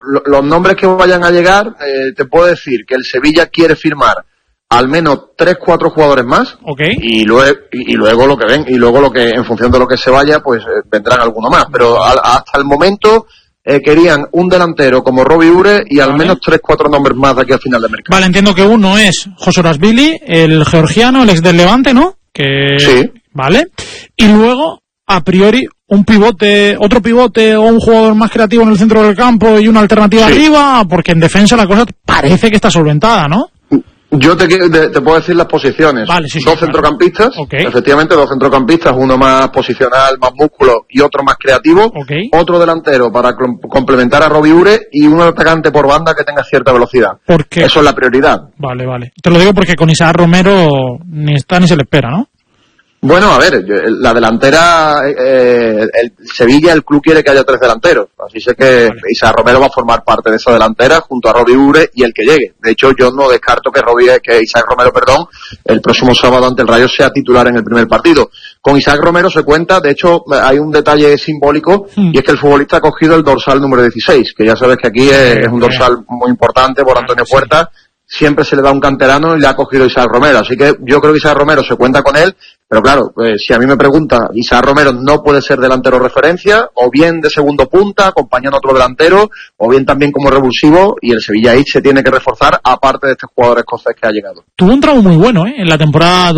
los nombres que vayan a llegar, te puedo decir que el Sevilla quiere firmar al menos 3-4 jugadores más, okay. y luego lo que ven, y luego lo que, en función de lo que se vaya, pues vendrán algunos más. Pero hasta el momento querían un delantero como Robbie Ure y al menos 3-4 nombres más de aquí al final del mercado. Vale, entiendo que uno es José Rasvili, el georgiano, el ex del Levante, ¿no? Sí. Vale. Y luego, a priori, otro pivote o un jugador más creativo en el centro del campo y una alternativa arriba, porque en defensa la cosa parece que está solventada, ¿no? Yo te puedo decir las posiciones. Vale, dos centrocampistas, efectivamente, dos centrocampistas, uno más posicional, más músculo y otro más creativo. Otro delantero para complementar a Robbie Ure y un atacante por banda que tenga cierta velocidad. Eso es la prioridad. Vale. Te lo digo porque con Isaac Romero ni está ni se le espera, ¿no? Bueno, a ver, la delantera, el Sevilla, el club quiere que haya 3 delanteros, así sé que Isaac Romero va a formar parte de esa delantera junto a Robbie Ure y el que llegue. De hecho, yo no descarto que Isaac Romero, el próximo sábado ante el Rayo sea titular en el primer partido. Con Isaac Romero se cuenta, de hecho, hay un detalle simbólico, y es que el futbolista ha cogido el dorsal número 16, que ya sabes que aquí es un dorsal muy importante por Antonio Puerta. Siempre se le da un canterano y le ha cogido Isaac Romero, así que yo creo que Isaac Romero se cuenta con él, pero claro, si a mí me pregunta, Isaac Romero no puede ser delantero referencia, o bien de segundo punta, acompañando a otro delantero, o bien también como revulsivo, y el Sevilla ahí se tiene que reforzar, aparte de este jugador escocés que ha llegado. Tuvo un tramo muy bueno, en la temporada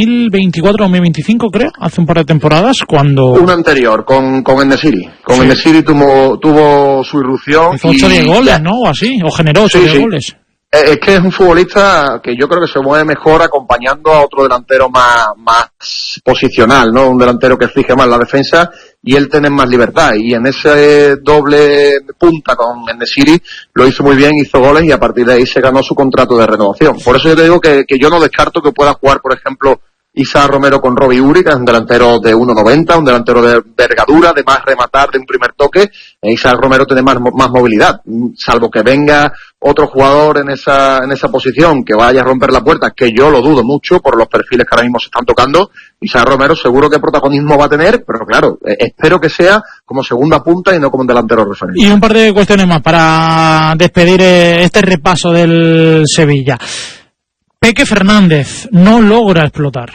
2024-2025, creo, hace un par de temporadas, cuando... Una anterior, con En-Nesyri. Con En-Nesyri tuvo su irrupción. Hizo 8 de goles, ¿no? O así, o generó 8 de goles. Es que es un futbolista que yo creo que se mueve mejor acompañando a otro delantero más posicional, ¿no? Un delantero que fije más la defensa y él tiene más libertad. Y en ese doble punta con En-Nesyri lo hizo muy bien, hizo goles y a partir de ahí se ganó su contrato de renovación. Por eso yo te digo que yo no descarto que pueda jugar, por ejemplo, Isaac Romero con Robbie Ure, que es un delantero de 1.90, un delantero de envergadura, de más rematar de un primer toque. Isaac Romero tiene más movilidad, salvo que venga otro jugador en esa posición que vaya a romper la puerta, que yo lo dudo mucho por los perfiles que ahora mismo se están tocando. Isaac Romero seguro que protagonismo va a tener, pero claro, espero que sea como segunda punta y no como un delantero referente. Y un par de cuestiones más para despedir este repaso del Sevilla. Peque Fernández no logra explotar.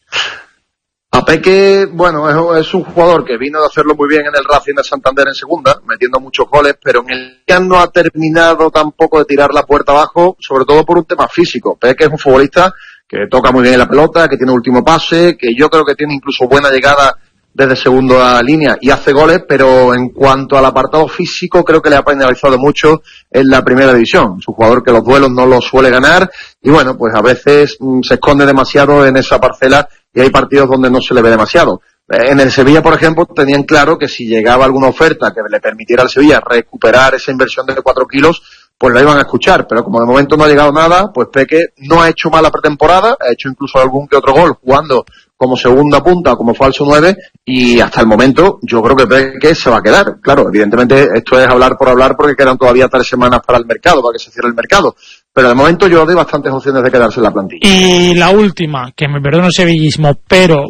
A Peque, bueno, es un jugador que vino de hacerlo muy bien en el Racing de Santander en segunda, metiendo muchos goles, pero en el día no ha terminado tampoco de tirar la puerta abajo, sobre todo por un tema físico. Peque es un futbolista que toca muy bien la pelota, que tiene último pase, que yo creo que tiene incluso buena llegada desde segunda línea y hace goles, pero en cuanto al apartado físico creo que le ha penalizado mucho en la primera división. Es un jugador que los duelos no los suele ganar y bueno, pues a veces se esconde demasiado en esa parcela y hay partidos donde no se le ve demasiado. En el Sevilla, por ejemplo, tenían claro que si llegaba alguna oferta que le permitiera al Sevilla recuperar esa inversión de 4 kilos, pues la iban a escuchar, pero como de momento no ha llegado nada, pues Peque no ha hecho mala pretemporada, ha hecho incluso algún que otro gol jugando como segunda punta o como falso 9 y hasta el momento yo creo que Peque se va a quedar. Claro, evidentemente esto es hablar por hablar porque quedan todavía 3 semanas para el mercado, para que se cierre el mercado, pero de momento yo doy bastantes opciones de quedarse en la plantilla. Y la última, que me perdono el sevillismo, pero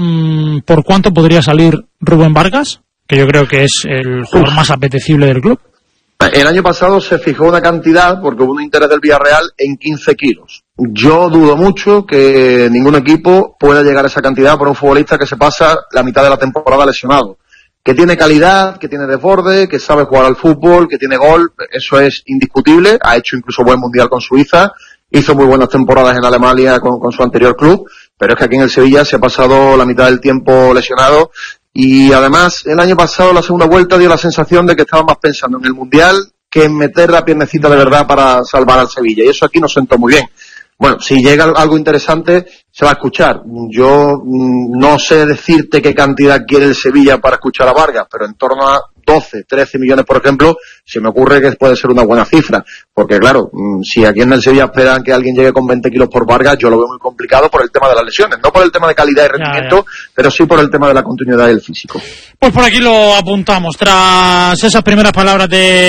¿por cuánto podría salir Rubén Vargas? Que yo creo que es el jugador más apetecible del club. El año pasado se fijó una cantidad, porque hubo un interés del Villarreal, en 15 kilos. Yo dudo mucho que ningún equipo pueda llegar a esa cantidad por un futbolista que se pasa la mitad de la temporada lesionado. Que tiene calidad, que tiene desborde, que sabe jugar al fútbol, que tiene gol, eso es indiscutible. Ha hecho incluso buen mundial con Suiza, hizo muy buenas temporadas en Alemania con su anterior club, pero es que aquí en el Sevilla se ha pasado la mitad del tiempo lesionado. Y además, el año pasado, la segunda vuelta, dio la sensación de que estaba más pensando en el Mundial que en meter la piernecita de verdad para salvar al Sevilla. Y eso aquí nos sentó muy bien. Bueno, si llega algo interesante, se va a escuchar. Yo no sé decirte qué cantidad quiere el Sevilla para escuchar a Vargas, pero en torno a 12, 13 millones, por ejemplo, se me ocurre que puede ser una buena cifra. Porque claro, si aquí en el Sevilla esperan que alguien llegue con 20 kilos por Vargas, yo lo veo muy complicado por el tema de las lesiones. No por el tema de calidad y rendimiento, pero sí por el tema de la continuidad y el físico. Pues por aquí lo apuntamos. Tras esas primeras palabras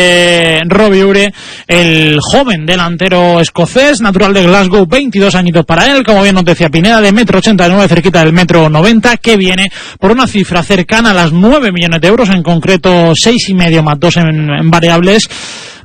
de Robbie Ure, el joven delantero escocés, natural de Glasgow, 22 añitos para él, como bien nos decía Pineda, de 1,89 m, cerquita del 1,90 m, que viene por una cifra cercana a las 9 millones de euros, en concreto 6,5 más 2 en variables.